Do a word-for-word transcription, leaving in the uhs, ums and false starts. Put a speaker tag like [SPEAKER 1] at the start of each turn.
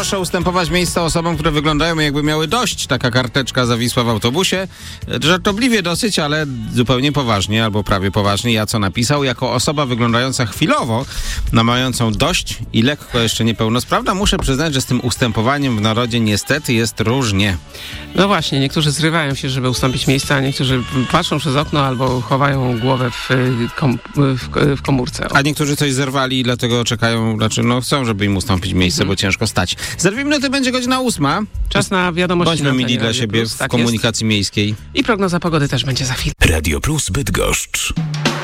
[SPEAKER 1] Proszę ustępować miejsca osobom, które wyglądają, jakby miały dość. Taka karteczka zawisła w autobusie. Żartobliwie dosyć, ale zupełnie poważnie, albo prawie poważnie. Ja co napisał? Jako osoba wyglądająca chwilowo na mającą dość i lekko jeszcze niepełnosprawna, muszę przyznać, że z tym ustępowaniem w narodzie niestety jest różnie.
[SPEAKER 2] No właśnie, niektórzy zrywają się, żeby ustąpić miejsca, a niektórzy patrzą przez okno albo chowają głowę w, kom, w, w komórce.
[SPEAKER 1] A niektórzy coś zerwali i dlatego czekają, znaczy no chcą, żeby im ustąpić miejsce, bo ciężko stać. Za dwie minuty będzie godzina ósma.
[SPEAKER 2] Czas na wiadomości.
[SPEAKER 1] Bądźmy mili dla siebie
[SPEAKER 2] Plus,
[SPEAKER 1] w
[SPEAKER 2] tak
[SPEAKER 1] komunikacji
[SPEAKER 2] jest.
[SPEAKER 1] miejskiej.
[SPEAKER 2] I prognoza pogody też będzie za chwilę.
[SPEAKER 3] Radio Plus Bydgoszcz.